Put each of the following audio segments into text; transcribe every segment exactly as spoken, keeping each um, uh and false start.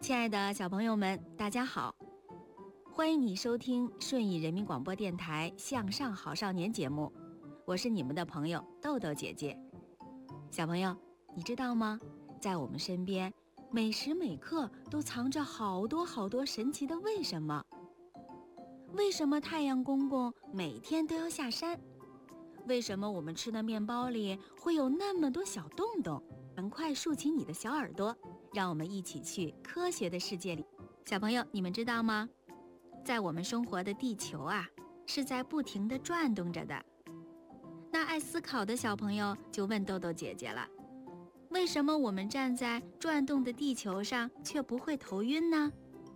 亲爱的小朋友们，大家好，欢迎你收听顺义人民广播电台向上好少年节目，我是你们的朋友豆豆姐姐。小朋友，你知道吗？在我们身边，每时每刻都藏着好多好多神奇的为什么。为什么太阳公公每天都要下山？为什么我们吃的面包里会有那么多小洞洞？赶快竖起你的小耳朵，让我们一起去科学的世界里。小朋友，你们知道吗？在我们生活的地球啊，是在不停地转动着的。那爱思考的小朋友就问豆豆姐姐了，为什么我们站在转动的地球上却不会头晕呢？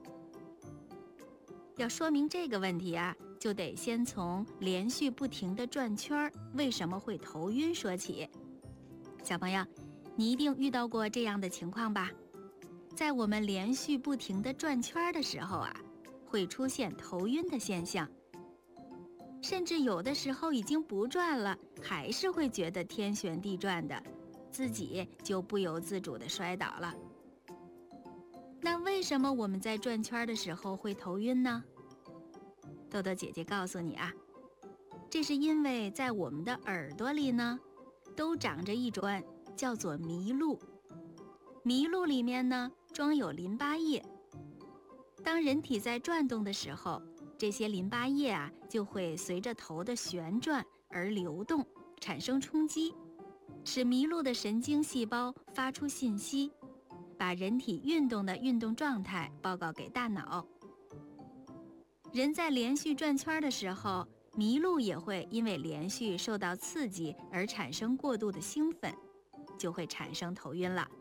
要说明这个问题啊，就得先从连续不停地转圈为什么会头晕说起。小朋友，你一定遇到过这样的情况吧？在我们连续不停地转圈的时候啊，会出现头晕的现象，甚至有的时候已经不转了，还是会觉得天旋地转的，自己就不由自主地摔倒了。那为什么我们在转圈的时候会头晕呢？豆豆姐姐告诉你啊，这是因为在我们的耳朵里呢，都长着一种叫做麋鹿。麋鹿里面呢，装有淋巴液。当人体在转动的时候，这些淋巴液啊，就会随着头的旋转而流动，产生冲击，使麋鹿的神经细胞发出信息，把人体运动的运动状态报告给大脑。人在连续转圈的时候，麋鹿也会因为连续受到刺激而产生过度的兴奋，就会产生头晕了。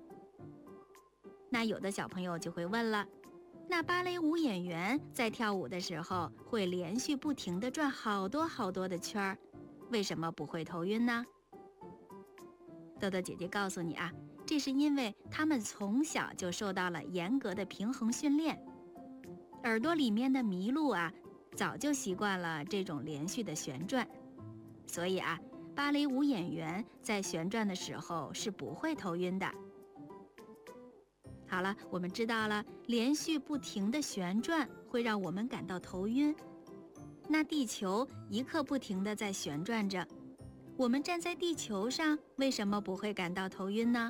那有的小朋友就会问了，那芭蕾舞演员在跳舞的时候会连续不停地转好多好多的圈，为什么不会头晕呢？豆豆姐姐告诉你啊，这是因为他们从小就受到了严格的平衡训练，耳朵里面的麋鹿啊，早就习惯了这种连续的旋转，所以啊，芭蕾舞演员在旋转的时候是不会头晕的。好了，我们知道了，连续不停的旋转会让我们感到头晕。那地球一刻不停地在旋转着，我们站在地球上为什么不会感到头晕呢？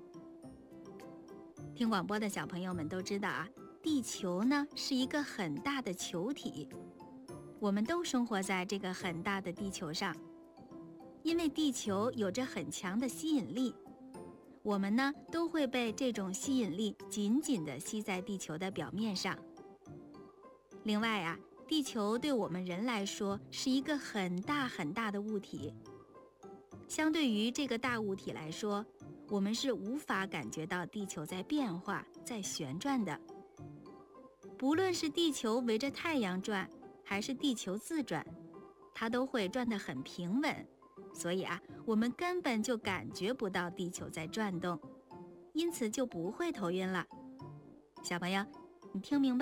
听广播的小朋友们都知道啊，地球呢是一个很大的球体，我们都生活在这个很大的地球上，因为地球有着很强的吸引力，我们呢都会被这种吸引力紧紧地吸在地球的表面上。另外啊，地球对我们人来说是一个很大很大的物体，相对于这个大物体来说，我们是无法感觉到地球在变化，在旋转的。不论是地球围着太阳转，还是地球自转，它都会转得很平稳，所以啊，我们根本就感觉不到地球在转动，因此就不会头晕了。小朋友，你听明白